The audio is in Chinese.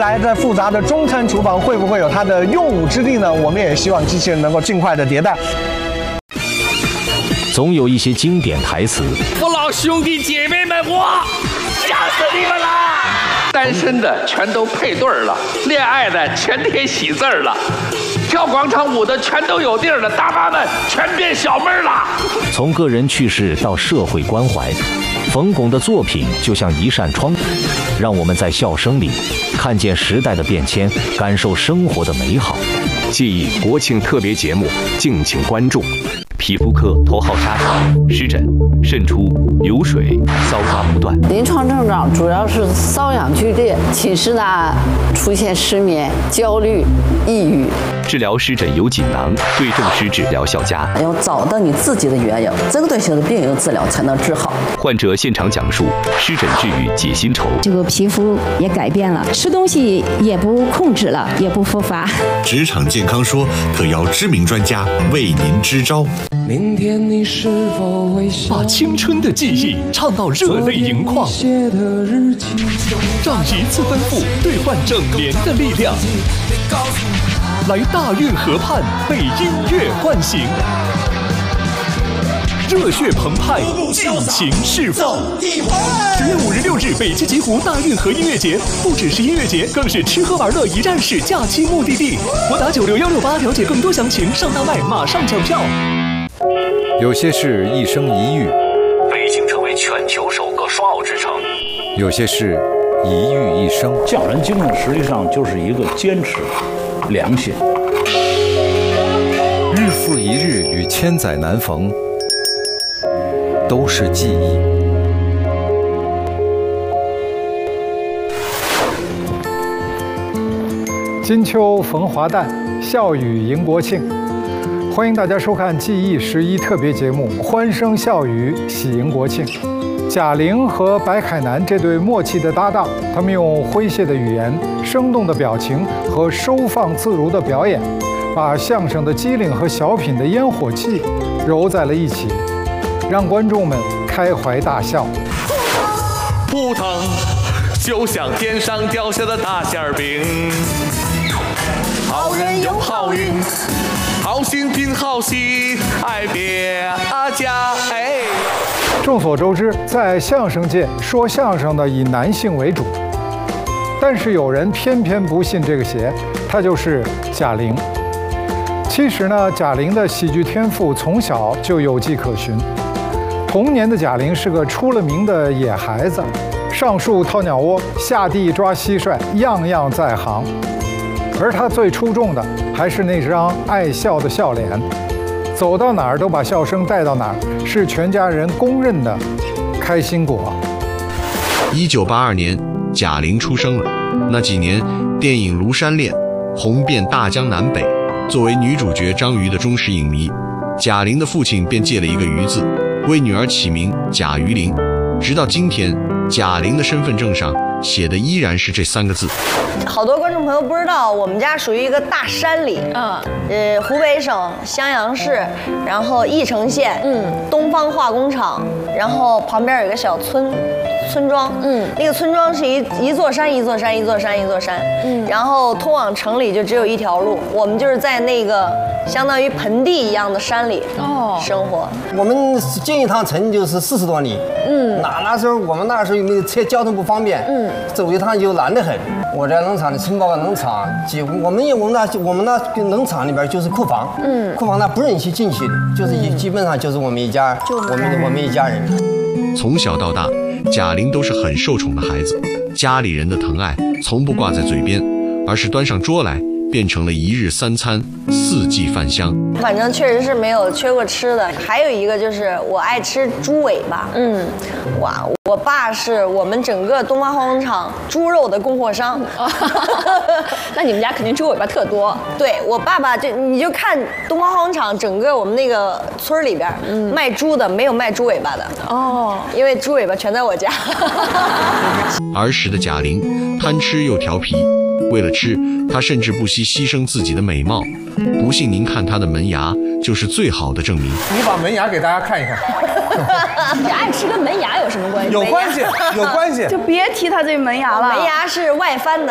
来在复杂的中餐厨房会不会有它的用武之地呢？我们也希望机器人能够尽快的迭代。 总有一些经典台词， 父老兄弟姐妹们，我吓死你们了！单身的全都配对了，恋爱的全填喜字了，跳广场舞的全都有地儿了，大妈们全变小妹儿了。 从个人趣事到社会关怀，冯巩的作品就像一扇窗，让我们在笑声里看见时代的变迁，感受生活的美好。 记忆国庆特别节目，敬请关注。皮肤科头号杀手湿疹、渗出、流水、搔抓不断。 临床症状主要是瘙痒剧烈，寝室呢出现失眠、焦虑、抑郁。 治疗湿疹有锦囊，对症施治疗效佳。 要找到你自己的原因，针对性的病因治疗才能治好。 患者现场讲述湿疹治愈解心愁。 这个皮肤也改变了，吃东西也不控制了，也不复发。 职场健康说特邀知名专家为您支招。 明天你是否会把青春的记忆唱到热泪盈眶，让一次奔赴兑换整年的力量。来大运河畔被音乐唤醒，热血澎湃，尽情释放。10月5日、6日，北极极湖大运河音乐节，不只是音乐节，更是吃喝玩乐一站式假期目的地。拨打96168了解更多详情，上大麦马上抢票。 有些事一生一遇， 北京成为全球首个双奥之城； 有些事一遇一生。 匠人精神实际上就是一个坚持、良心。 日复一日与千载难逢，都是记忆。 金秋逢华诞，笑语迎国庆。欢迎大家收看《记忆11特别节目《欢声笑语喜迎国庆》。贾玲和白凯南这对默契的搭档，他们用诙谐的语言、生动的表情和收放自如的表演，把相声的机灵和小品的烟火气揉在了一起，让观众们开怀大笑。 扑腾，就像天上掉下的大馅饼。好人有好运，好心凭好戏，爱别家。 众所周知，在相声界说相声的以男性为主，但是有人偏偏不信这个邪，他就是贾玲。其实呢，贾玲的喜剧天赋从小就有迹可循。童年的贾玲是个出了名的野孩子，上树掏鸟窝，下地抓蟋蟀，样样在行。而她最出众的还是那张爱笑的笑脸，走到哪儿都把笑声带到哪儿，是全家人公认的开心果。 1982年，贾玲出生了。那几年，电影《庐山恋》红遍大江南北。作为女主角张瑜的忠实影迷，贾玲的父亲便借了一个瑜字，为女儿起名贾瑜玲。直到今天，贾玲的身份证上写的依然是这3个字。 好多观众朋友不知道，我们家属于一个大山里，湖北省襄阳市，然后翼城县，东方化工厂，然后旁边有一个小村庄，那个村庄是一座山一座山一座山一座山，然后通往城里就只有一条路，我们就是在那个相当于盆地一样的山里生活。 我们进一趟城就是40多里，那时候我们那时候那个车交通不方便，走一趟就难得很。我在农场里承包个农场，几乎我们那农场里边就是库房，库房那不允许进去的，就是基本上就是我们一家，我们一家人。 从小到大，贾玲都是很受宠的孩子，家里人的疼爱从不挂在嘴边，而是端上桌来，变成了1日3餐，4季饭香。 反正确实是没有缺过吃的。还有一个就是我爱吃猪尾巴，我爸是我们整个东方化工厂猪肉的供货商。 那你们家肯定猪尾巴特多。 对，我爸爸你就看东方化工厂整个我们那个村里边，卖猪的没有卖猪尾巴的因为猪尾巴全在我家。 儿时的贾玲贪吃又调皮，为了吃，她甚至不惜牺牲自己的美貌。不信您看她的门牙就是最好的证明。 你把门牙给大家看一看。 你爱吃跟门牙有什么关系？ 有关系，有关系。 就别提他这门牙了。 门牙是外翻的。